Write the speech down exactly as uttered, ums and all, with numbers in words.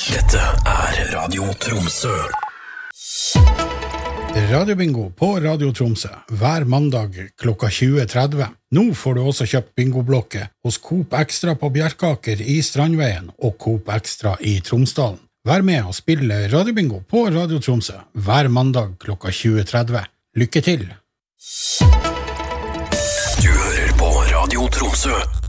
Dette er Radio Tromsø. Radiobingo på Radio Tromsø hver mandag klokka tjue tretti. Nå får du også kjøpt bingoblokke hos Coop Extra på Bjerkaker i Strandveien og Coop Extra i Tromsdalen. Vær med og spille Radiobingo på Radio Tromsø hver mandag klokka tjue tretti. Lykke til! Du hører på Radio Tromsø.